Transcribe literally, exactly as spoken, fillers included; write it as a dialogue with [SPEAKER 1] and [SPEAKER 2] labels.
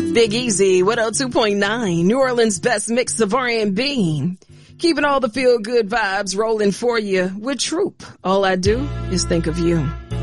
[SPEAKER 1] Big Easy, one oh two point nine, New Orleans' best mix of R and B. Keeping all the feel-good vibes rolling for you with Troop. All I do is think of you.